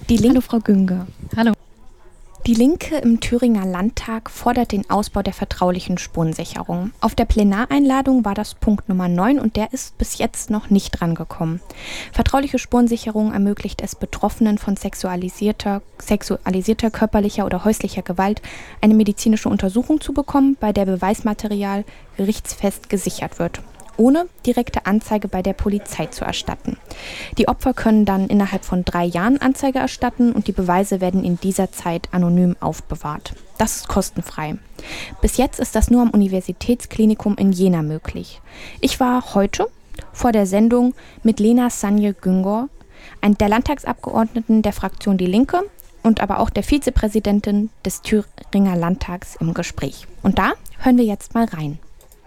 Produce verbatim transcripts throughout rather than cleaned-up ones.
Die Lin- Hallo Frau Günger. Hallo. Die Linke im Thüringer Landtag fordert den Ausbau der vertraulichen Spurensicherung. Auf der Plenareinladung war das Punkt Nummer neun und der ist bis jetzt noch nicht drangekommen. Vertrauliche Spurensicherung ermöglicht es Betroffenen von sexualisierter, sexualisierter körperlicher oder häuslicher Gewalt eine medizinische Untersuchung zu bekommen, bei der Beweismaterial gerichtsfest gesichert wird, ohne direkte Anzeige bei der Polizei zu erstatten. Die Opfer können dann innerhalb von drei Jahren Anzeige erstatten und die Beweise werden in dieser Zeit anonym aufbewahrt. Das ist kostenfrei. Bis jetzt ist das nur am Universitätsklinikum in Jena möglich. Ich war heute vor der Sendung mit Lena Sanje Güngor, der Landtagsabgeordneten der Fraktion Die Linke und aber auch der Vizepräsidentin des Thüringer Landtags im Gespräch. Und da hören wir jetzt mal rein.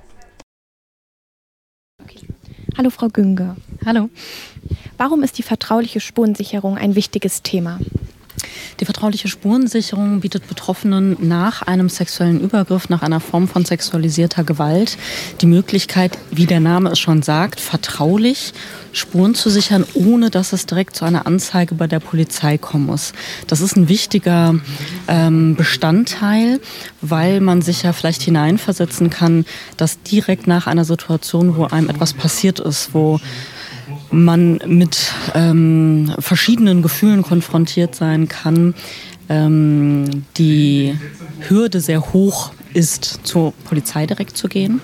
Okay. Hallo Frau Güngor. Hallo. Warum ist die vertrauliche Spurensicherung ein wichtiges Thema? Die vertrauliche Spurensicherung bietet Betroffenen nach einem sexuellen Übergriff, nach einer Form von sexualisierter Gewalt, die Möglichkeit, wie der Name es schon sagt, vertraulich Spuren zu sichern, ohne dass es direkt zu einer Anzeige bei der Polizei kommen muss. Das ist ein wichtiger ähm, Bestandteil, weil man sich ja vielleicht hineinversetzen kann, dass direkt nach einer Situation, wo einem etwas passiert ist, wo man mit ähm, verschiedenen Gefühlen konfrontiert sein kann, ähm, die Hürde sehr hoch ist, zur Polizei direkt zu gehen.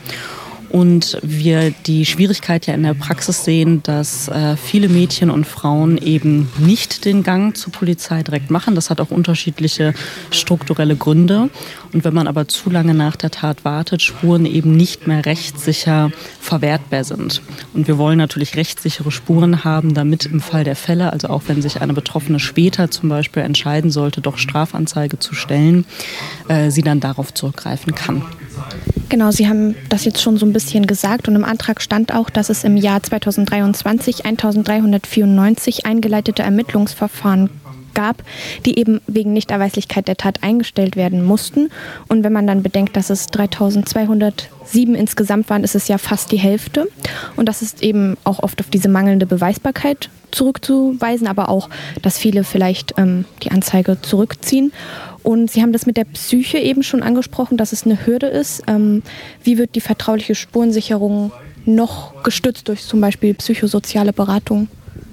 Und wir die Schwierigkeit ja in der Praxis sehen, dass äh, viele Mädchen und Frauen eben nicht den Gang zur Polizei direkt machen. Das hat auch unterschiedliche strukturelle Gründe. Und wenn man aber zu lange nach der Tat wartet, Spuren eben nicht mehr rechtssicher verwertbar sind. Und wir wollen natürlich rechtssichere Spuren haben, damit im Fall der Fälle, also auch wenn sich eine Betroffene später zum Beispiel entscheiden sollte, doch Strafanzeige zu stellen, äh, sie dann darauf zurückgreifen kann. Genau, Sie haben das jetzt schon so ein bisschen gesagt und im Antrag stand auch, dass es im Jahr zweitausenddreiundzwanzig eintausenddreihundertvierundneunzig eingeleitete Ermittlungsverfahren gab, die eben wegen Nichterweislichkeit der Tat eingestellt werden mussten. Und wenn man dann bedenkt, dass es dreitausendzweihundertsieben insgesamt waren, ist es ja fast die Hälfte. Und das ist eben auch oft auf diese mangelnde Beweisbarkeit zurückzuweisen, aber auch, dass viele vielleicht ähm, die Anzeige zurückziehen. Und Sie haben das mit der Psyche eben schon angesprochen, dass es eine Hürde ist. Ähm, wie wird die vertrauliche Spurensicherung noch gestützt durch zum Beispiel psychosoziale Beratung?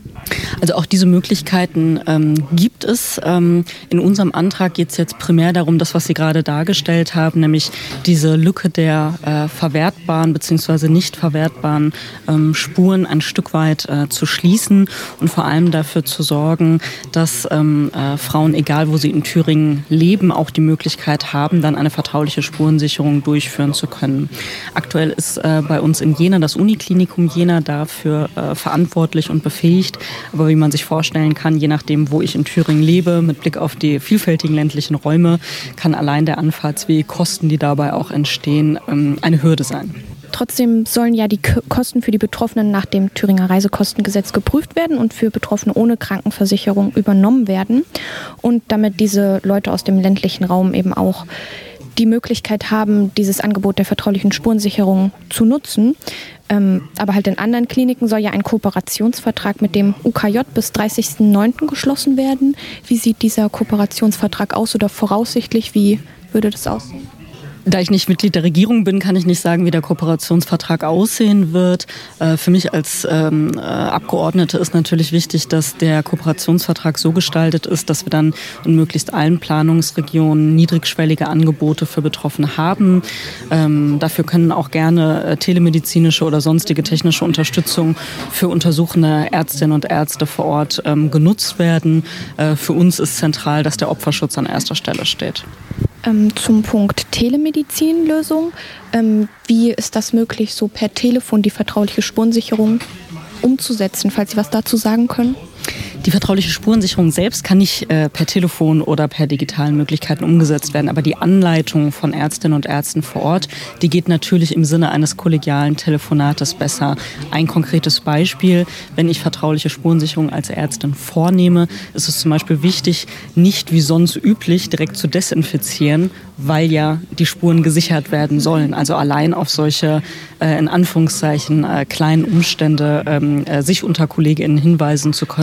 Also auch diese Möglichkeiten ähm, gibt es. Ähm, in unserem Antrag geht es jetzt primär darum, das, was Sie gerade dargestellt haben, nämlich diese Lücke der äh, verwertbaren bzw. nicht verwertbaren ähm, Spuren ein Stück weit äh, zu schließen und vor allem dafür zu sorgen, dass ähm, äh, Frauen, egal wo sie in Thüringen leben, auch die Möglichkeit haben, dann eine vertrauliche Spurensicherung durchführen zu können. Aktuell ist äh, bei uns in Jena das Uniklinikum Jena dafür äh, verantwortlich und befähigt. Aber wie man sich vorstellen kann, je nachdem, wo ich in Thüringen lebe, mit Blick auf die vielfältigen ländlichen Räume, kann allein der Anfahrtsweg, Kosten, die dabei auch entstehen, eine Hürde sein. Trotzdem sollen ja die Kosten für die Betroffenen nach dem Thüringer Reisekostengesetz geprüft werden und für Betroffene ohne Krankenversicherung übernommen werden. Und damit diese Leute aus dem ländlichen Raum eben auch die Möglichkeit haben, dieses Angebot der vertraulichen Spurensicherung zu nutzen. Ähm, aber halt in anderen Kliniken soll ja ein Kooperationsvertrag mit dem U K J bis dreißigsten neunten geschlossen werden. Wie sieht dieser Kooperationsvertrag aus oder voraussichtlich, wie würde das aussehen? Da ich nicht Mitglied der Regierung bin, kann ich nicht sagen, wie der Kooperationsvertrag aussehen wird. Für mich als ähm, Abgeordnete ist natürlich wichtig, dass der Kooperationsvertrag so gestaltet ist, dass wir dann in möglichst allen Planungsregionen niedrigschwellige Angebote für Betroffene haben. Ähm, dafür können auch gerne telemedizinische oder sonstige technische Unterstützung für untersuchende Ärztinnen und Ärzte vor Ort ähm, genutzt werden. Äh, für uns ist zentral, dass der Opferschutz an erster Stelle steht. Ähm, zum Punkt Telemedizinlösung. Ähm, wie ist das möglich, so per Telefon die vertrauliche Spurensicherung umzusetzen, falls Sie was dazu sagen können? Die vertrauliche Spurensicherung selbst kann nicht äh, per Telefon oder per digitalen Möglichkeiten umgesetzt werden, aber die Anleitung von Ärztinnen und Ärzten vor Ort, die geht natürlich im Sinne eines kollegialen Telefonates besser. Ein konkretes Beispiel: Wenn ich vertrauliche Spurensicherung als Ärztin vornehme, ist es zum Beispiel wichtig, nicht wie sonst üblich direkt zu desinfizieren, weil ja die Spuren gesichert werden sollen. Also allein auf solche äh, in Anführungszeichen äh, kleinen Umstände ähm, äh, sich unter KollegInnen hinweisen zu können,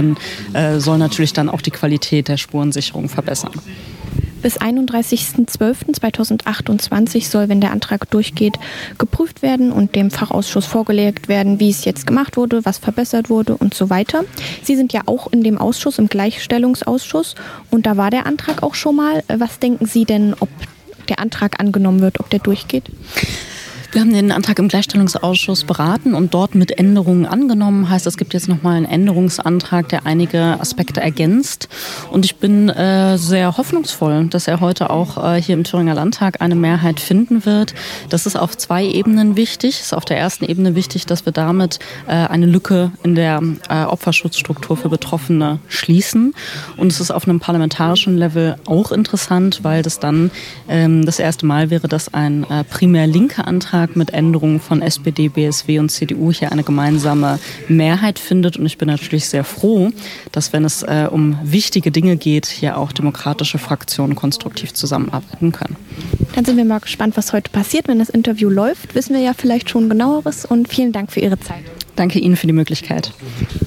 äh, soll natürlich dann auch die Qualität der Spurensicherung verbessern. Bis einunddreißigsten zwölften zweitausendachtundzwanzig soll, wenn der Antrag durchgeht, geprüft werden und dem Fachausschuss vorgelegt werden, wie es jetzt gemacht wurde, was verbessert wurde und so weiter. Sie sind ja auch in dem Ausschuss, im Gleichstellungsausschuss, und da war der Antrag auch schon mal. Was denken Sie denn, ob der Antrag angenommen wird, ob der durchgeht? Wir haben den Antrag im Gleichstellungsausschuss beraten und dort mit Änderungen angenommen. Heißt, es gibt jetzt nochmal einen Änderungsantrag, der einige Aspekte ergänzt. Und ich bin äh, sehr hoffnungsvoll, dass er heute auch äh, hier im Thüringer Landtag eine Mehrheit finden wird. Das ist auf zwei Ebenen wichtig. Es ist auf der ersten Ebene wichtig, dass wir damit äh, eine Lücke in der äh, Opferschutzstruktur für Betroffene schließen. Und es ist auf einem parlamentarischen Level auch interessant, weil das dann ähm, das erste Mal wäre, dass ein äh, primär linker Antrag mit Änderungen von S P D, B S W und C D U hier eine gemeinsame Mehrheit findet. Und ich bin natürlich sehr froh, dass, wenn es äh, um wichtige Dinge geht, hier auch demokratische Fraktionen konstruktiv zusammenarbeiten können. Dann sind wir mal gespannt, was heute passiert. Wenn das Interview läuft, wissen wir ja vielleicht schon Genaueres. Und vielen Dank für Ihre Zeit. Danke Ihnen für die Möglichkeit.